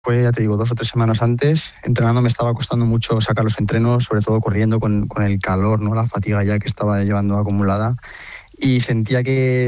Fue, ya te digo, 2 o 3 semanas antes. Entrenando me estaba costando mucho sacar los entrenos, sobre todo corriendo con el calor, ¿no? La fatiga ya que estaba llevando acumulada. Y sentía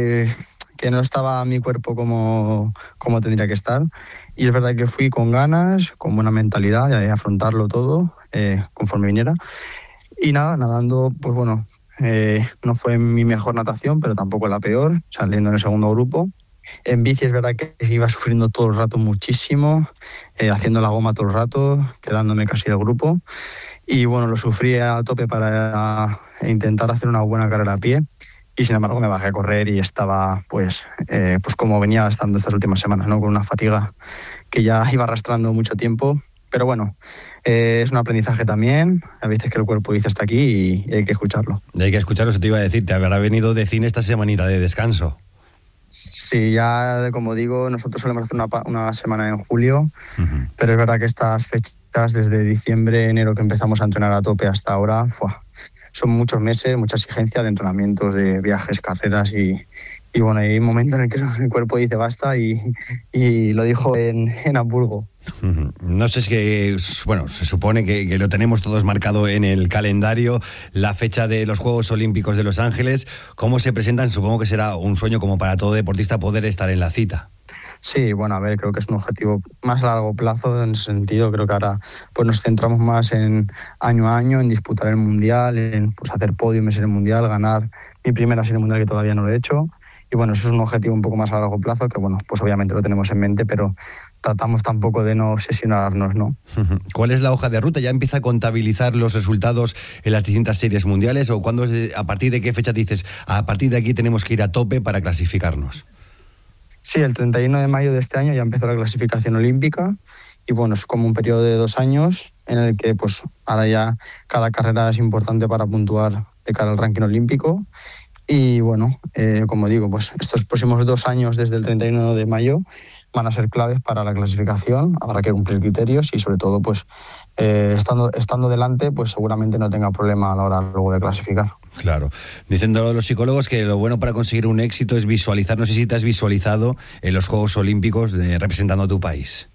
que no estaba mi cuerpo como tendría que estar. Y es verdad que fui con ganas, con buena mentalidad de afrontarlo todo conforme viniera. Y nada, nadando, pues bueno, no fue mi mejor natación, pero tampoco la peor, saliendo en el segundo grupo. En bici es verdad que iba sufriendo todo el rato muchísimo, haciendo la goma todo el rato, quedándome casi el grupo. Y bueno, lo sufrí a tope para intentar hacer una buena carrera a pie. Y sin embargo me bajé a correr y estaba pues como venía estando estas últimas semanas, ¿no? Con una fatiga que ya iba arrastrando mucho tiempo. Pero bueno, es un aprendizaje también. A veces que el cuerpo dice hasta aquí y hay que escucharlo. Hay que escucharlo, eso te iba a decir. Te habrá venido de cine esta semanita de descanso. Sí, ya como digo, nosotros solemos hacer una semana en julio, pero es verdad que estas fechas, desde diciembre, enero que empezamos a entrenar a tope hasta ahora, son muchos meses, mucha exigencia de entrenamientos, de viajes, carreras y bueno, hay un momento en el que el cuerpo dice basta y lo dijo en Hamburgo. No sé, es que, bueno, se supone que lo tenemos todos marcado en el calendario, la fecha de los Juegos Olímpicos de Los Ángeles. ¿Cómo se presentan? Supongo que será un sueño como para todo deportista poder estar en la cita. Sí, bueno, a ver, creo que es un objetivo más a largo plazo en ese sentido. Creo que ahora pues nos centramos más en año a año, en disputar el Mundial, en pues hacer podium en el Mundial, ganar mi primera serie mundial que todavía no lo he hecho. Y bueno, eso es un objetivo un poco más a largo plazo, que bueno, pues obviamente lo tenemos en mente, pero tratamos tampoco de no obsesionarnos, ¿no? ¿Cuál es la hoja de ruta? ¿Ya empieza a contabilizar los resultados en las distintas series mundiales? ¿O cuándo, a partir de qué fecha dices, a partir de aquí tenemos que ir a tope para clasificarnos? Sí, el 31 de mayo de este año ya empezó la clasificación olímpica y bueno, es como un periodo de 2 años en el que pues ahora ya cada carrera es importante para puntuar de cara al ranking olímpico. Y bueno, como digo, pues estos próximos 2 años desde el 31 de mayo van a ser claves para la clasificación. Habrá que cumplir criterios y sobre todo, pues estando delante, pues seguramente no tenga problema a la hora luego de clasificar. Claro. Dicen los psicólogos que lo bueno para conseguir un éxito es visualizar. No sé si te has visualizado en los Juegos Olímpicos representando a tu país.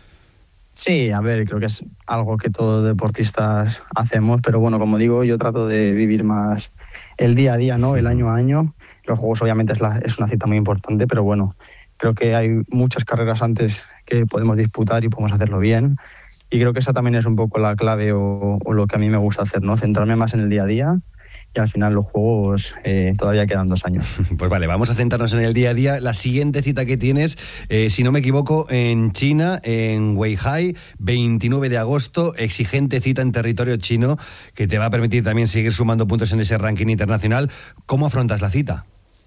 Sí, a ver, creo que es algo que todos deportistas hacemos, pero bueno, como digo, yo trato de vivir más el día a día, ¿no? El año a año. Los Juegos obviamente es una cita muy importante, pero bueno, creo que hay muchas carreras antes que podemos disputar y podemos hacerlo bien. Y creo que esa también es un poco la clave o lo que a mí me gusta hacer, ¿no? Centrarme más en el día a día. Y al final los Juegos todavía quedan 2 años. Pues vale, vamos a centrarnos en el día a día. La siguiente cita que tienes, si no me equivoco, en China, en Weihai, 29 de agosto, exigente cita en territorio chino que te va a permitir también seguir sumando puntos en ese ranking internacional. ¿Cómo afrontas la cita?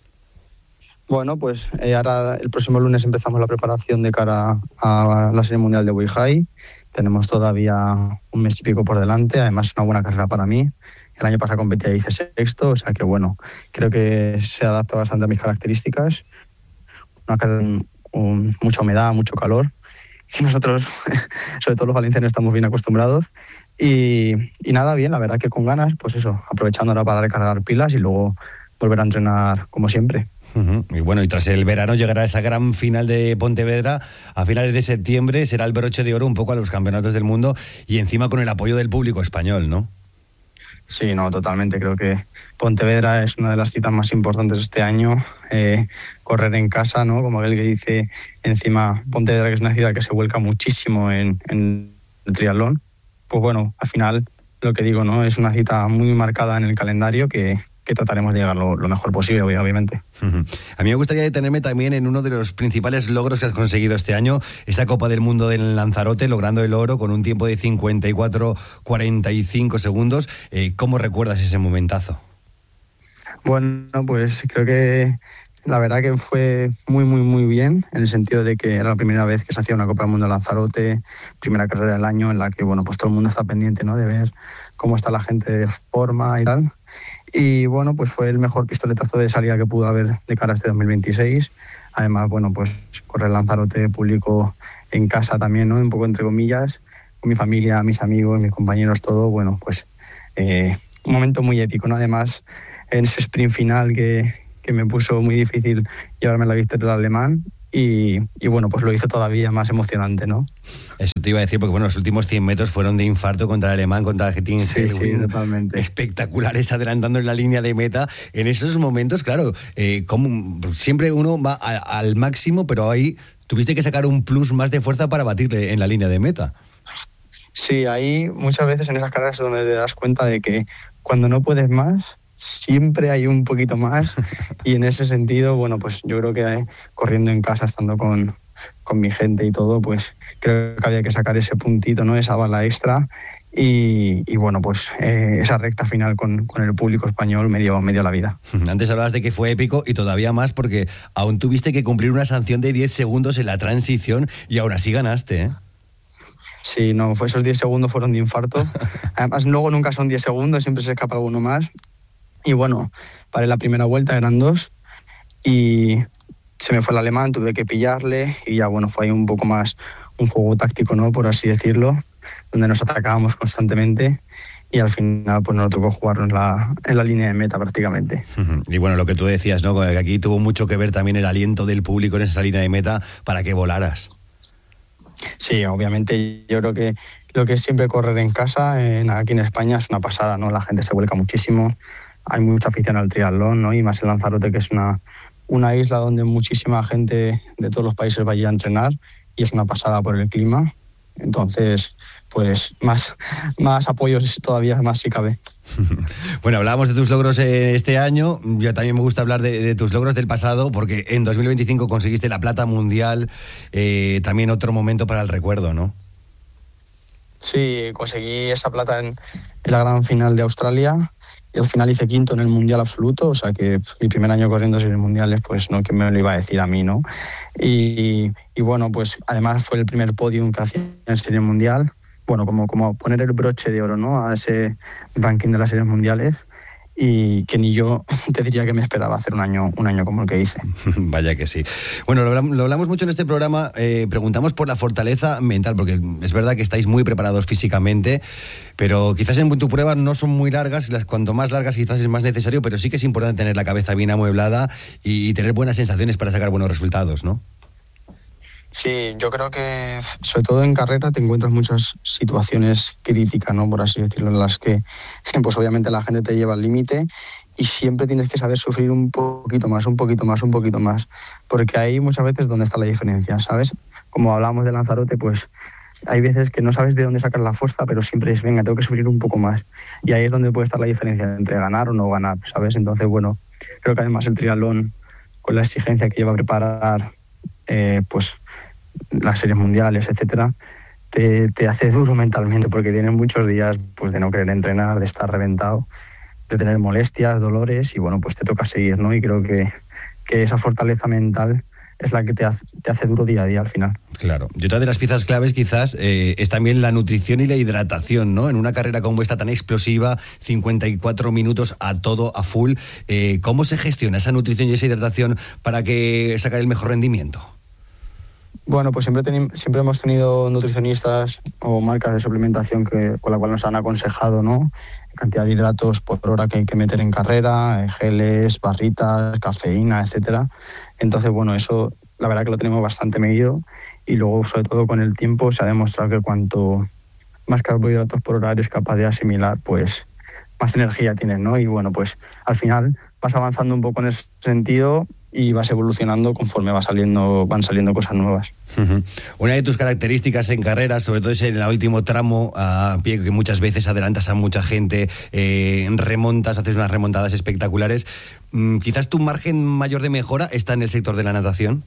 Bueno, pues ahora el próximo lunes empezamos la preparación de cara a la Serie Mundial de Weihai. Tenemos todavía un mes y pico por delante, además es una buena carrera para mí. El año pasado competí y hice sexto, o sea que bueno, creo que se adapta bastante a mis características. Una carrera con mucha humedad, mucho calor. Y nosotros, sobre todo los valencianos, estamos bien acostumbrados. Y nada, bien, la verdad que con ganas, pues eso, aprovechando ahora para recargar pilas y luego volver a entrenar como siempre. Y bueno, y tras el verano llegará esa gran final de Pontevedra a finales de septiembre. Será el broche de oro un poco a los campeonatos del mundo y encima con el apoyo del público español, ¿no? Sí, no, totalmente. Creo que Pontevedra es una de las citas más importantes este año. Correr en casa, ¿no? Como aquel que dice, encima Pontevedra, que es una ciudad que se vuelca muchísimo en el triatlón. Pues bueno, al final, lo que digo, ¿no? Es una cita muy marcada en el calendario que trataremos de llegar lo mejor posible, obviamente. A mí me gustaría detenerme también en uno de los principales logros que has conseguido este año, esa Copa del Mundo en Lanzarote, logrando el oro con un tiempo de 54:45 segundos. ¿Cómo recuerdas ese momentazo? Bueno, pues creo que la verdad que fue muy, muy, muy bien, en el sentido de que era la primera vez que se hacía una Copa del Mundo en Lanzarote, primera carrera del año en la que, bueno, pues todo el mundo está pendiente, ¿no? De ver cómo está la gente de forma y tal. Y bueno, pues fue el mejor pistoletazo de salida que pudo haber de cara a este 2026. Además, bueno, pues correr Lanzarote público en casa también, ¿no? Un poco entre comillas, con mi familia, mis amigos, mis compañeros, todo. Bueno, pues un momento muy épico, ¿no? Además, en ese sprint final que me puso muy difícil llevarme la victoria del alemán. y bueno, pues lo hizo todavía más emocionante, ¿no? Eso te iba a decir, porque bueno, los últimos 100 metros fueron de infarto contra el alemán, contra el Argentina. Sí, totalmente. Espectaculares, adelantando en la línea de meta. En esos momentos, claro, como siempre uno va al máximo, pero ahí tuviste que sacar un plus más de fuerza para batirle en la línea de meta. Sí, ahí muchas veces en esas carreras es donde te das cuenta de que cuando no puedes más, siempre hay un poquito más. Y en ese sentido, bueno, pues yo creo que corriendo en casa, estando con mi gente y todo, pues creo que había que sacar ese puntito, ¿no? Esa bala extra. Y bueno, pues esa recta final con el público español me dio la vida. Antes hablabas de que fue épico y todavía más porque aún tuviste que cumplir una sanción de 10 segundos en la transición y aún así ganaste, ¿eh? Sí, no, esos 10 segundos fueron de infarto. Además, luego nunca son 10 segundos, siempre se escapa alguno más. Y bueno, paré la primera vuelta, eran 2, y se me fue el alemán, tuve que pillarle, y ya bueno, fue ahí un poco más un juego táctico, ¿no? Por así decirlo, donde nos atacábamos constantemente, y al final pues nos tocó jugarnos en la línea de meta prácticamente. Y bueno, lo que tú decías, ¿no? Que aquí tuvo mucho que ver también el aliento del público en esa línea de meta para que volaras. Sí, obviamente yo creo que lo que es siempre correr en casa, aquí en España, es una pasada, ¿no? La gente se vuelca muchísimo, hay mucha afición al triatlón, ¿no? Y más en Lanzarote, que es una isla donde muchísima gente de todos los países va allí a entrenar, y es una pasada por el clima. Entonces, pues más apoyos todavía más si cabe. Bueno, hablábamos de tus logros este año. Yo también me gusta hablar de tus logros del pasado, porque en 2025 conseguiste la plata mundial, también otro momento para el recuerdo, ¿no? Sí, conseguí esa plata en la gran final de Australia, y al final hice quinto en el mundial absoluto, o sea que mi primer año corriendo series mundiales, pues no, ¿quién me lo iba a decir a mí, no? Y bueno, pues además fue el primer podium que hacía en serie mundial. Bueno, como poner el broche de oro, ¿no? A ese ranking de las series mundiales, y que ni yo te diría que me esperaba hacer un año como el que hice. Vaya que sí. Bueno, lo hablamos mucho en este programa, preguntamos por la fortaleza mental, porque es verdad que estáis muy preparados físicamente, pero quizás en tu prueba no son muy largas, cuanto más largas quizás es más necesario, pero sí que es importante tener la cabeza bien amueblada y tener buenas sensaciones para sacar buenos resultados, ¿no? Sí, yo creo que sobre todo en carrera te encuentras muchas situaciones críticas, ¿no? Por así decirlo, en las que pues obviamente la gente te lleva al límite, y siempre tienes que saber sufrir un poquito más, porque ahí muchas veces donde está la diferencia, ¿sabes? Como hablábamos de Lanzarote, pues hay veces que no sabes de dónde sacar la fuerza, pero siempre es, venga, tengo que sufrir un poco más. Y ahí es donde puede estar la diferencia entre ganar o no ganar, ¿sabes? Entonces, bueno, creo que además el triatlón, con la exigencia que lleva a preparar pues las series mundiales, etcétera, te hace duro mentalmente, porque tienes muchos días pues de no querer entrenar, de estar reventado, de tener molestias, dolores, y bueno, pues te toca seguir, ¿no? Y creo que esa fortaleza mental es la que te hace duro día a día al final. Claro. Y otra de las piezas claves quizás es también la nutrición y la hidratación, ¿no? En una carrera como esta tan explosiva, 54 minutos a todo, a full, ¿cómo se gestiona esa nutrición y esa hidratación para que sacar el mejor rendimiento? Bueno, pues siempre hemos tenido nutricionistas o marcas de suplementación con la cual nos han aconsejado, ¿no? Cantidad de hidratos por hora que hay que meter en carrera, geles, barritas, cafeína, etcétera. Entonces, bueno, eso la verdad que lo tenemos bastante medido, y luego, sobre todo con el tiempo, se ha demostrado que cuanto más carbohidratos por hora eres capaz de asimilar, pues más energía tienes, ¿no? Y bueno, pues al final vas avanzando un poco en ese sentido y vas evolucionando conforme van saliendo cosas nuevas. Uh-huh. Una de tus características en carreras, sobre todo es en el último tramo a pie, que muchas veces adelantas a mucha gente, remontas, haces unas remontadas espectaculares. ¿Quizás tu margen mayor de mejora está en el sector de la natación?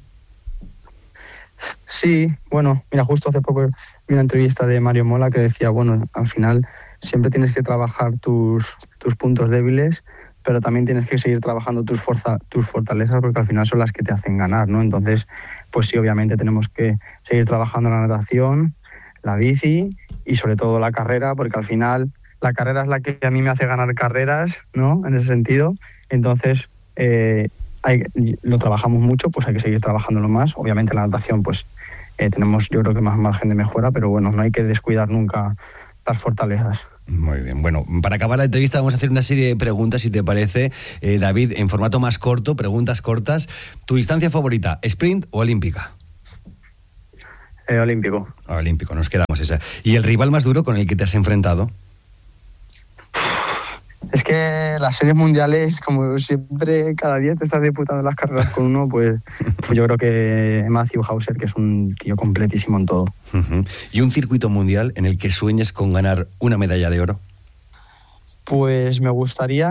Sí, bueno, mira, justo hace poco vi una entrevista de Mario Mola que decía, bueno, al final siempre tienes que trabajar tus puntos débiles, pero también tienes que seguir trabajando tus fortalezas, porque al final son las que te hacen ganar, ¿no? Entonces, pues sí, obviamente tenemos que seguir trabajando la natación, la bici y sobre todo la carrera, porque al final la carrera es la que a mí me hace ganar carreras, ¿no? En ese sentido. Entonces, lo trabajamos mucho, pues hay que seguir trabajándolo más. Obviamente la natación, pues tenemos yo creo que más margen de mejora, pero bueno, no hay que descuidar nunca las fortalezas. Muy bien. Bueno, para acabar la entrevista vamos a hacer una serie de preguntas, si te parece, David, en formato más corto, preguntas cortas. ¿Tu distancia favorita, sprint o olímpica? Olímpico. Olímpico, nos quedamos esa. ¿Y el rival más duro con el que te has enfrentado? Es que las series mundiales, como siempre, cada día te estás disputando las carreras con uno, pues yo creo que Matthew Hauser, que es un tío completísimo en todo. Uh-huh. ¿Y un circuito mundial en el que sueñes con ganar una medalla de oro? Pues me gustaría,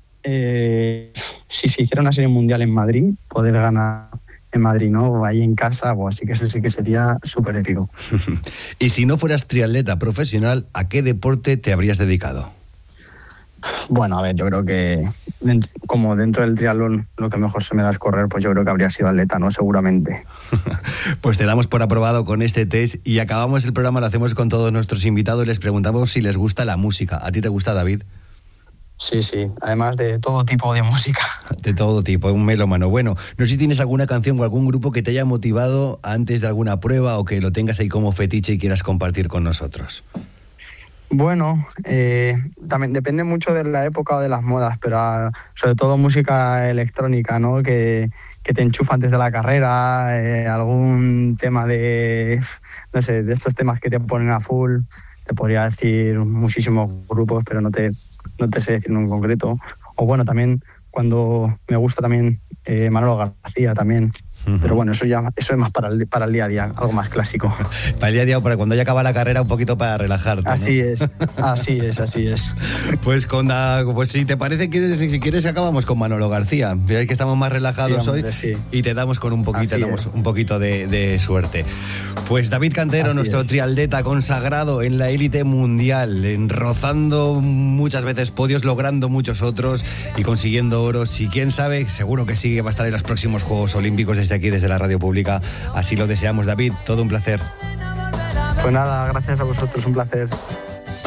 si se hiciera una serie mundial en Madrid, poder ganar en Madrid, ¿no? Ahí en casa, o así que eso sí que sería súper épico. Y si no fueras triatleta profesional, ¿a qué deporte te habrías dedicado? Bueno, a ver, yo creo que como dentro del triatlón lo que mejor se me da es correr, pues yo creo que habría sido atleta, ¿no? Seguramente. Pues te damos por aprobado con este test y acabamos el programa, lo hacemos con todos nuestros invitados y les preguntamos si les gusta la música. ¿A ti te gusta, David? Sí, además de todo tipo de música. De todo tipo, un melómano. Bueno, no sé si tienes alguna canción o algún grupo que te haya motivado antes de alguna prueba o que lo tengas ahí como fetiche y quieras compartir con nosotros. Bueno, también depende mucho de la época o de las modas, pero sobre todo música electrónica, ¿no? Que te enchufa antes de la carrera, algún tema no sé, de estos temas que te ponen a full. Te podría decir muchísimos grupos, pero no te sé decir uno en concreto. O bueno, también cuando me gusta también Manolo García también. Pero bueno, eso es más para el día a día, algo más clásico. Para el día a día, para cuando ya acaba la carrera, un poquito para relajarte, ¿no? Así es. Pues si te parece, si quieres acabamos con Manolo García. Veis que estamos más relajados sí, hombre, hoy sí. Y te damos con un poquito de suerte. Pues David Cantero, nuestro triatleta consagrado en la élite mundial, rozando muchas veces podios, logrando muchos otros y consiguiendo oros. Y quién sabe, seguro que sí, que va a estar en los próximos Juegos Olímpicos desde aquí, desde la radio pública. Así lo deseamos, David. Todo un placer. Pues nada, gracias a vosotros, un placer.